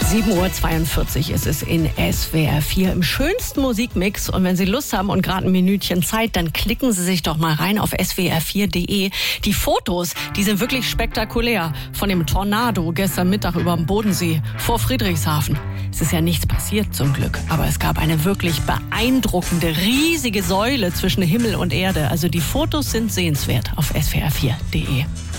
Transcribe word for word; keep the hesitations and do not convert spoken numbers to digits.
sieben Uhr zweiundvierzig ist es in S W R vier im schönsten Musikmix. Und wenn Sie Lust haben und gerade ein Minütchen Zeit, dann klicken Sie sich doch mal rein auf S W R vier Punkt de. Die Fotos, die sind wirklich spektakulär. Von dem Tornado gestern Mittag über dem Bodensee vor Friedrichshafen. Es ist ja nichts passiert zum Glück, aber es gab eine wirklich beeindruckende, riesige Säule zwischen Himmel und Erde. Also die Fotos sind sehenswert auf S W R vier Punkt de.